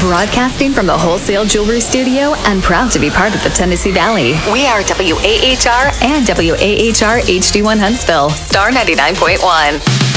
Broadcasting from the Wholesale Jewelry Studio and proud to be part of the Tennessee Valley. We are WAHR and WAHR HD1 Huntsville, Star 99.1.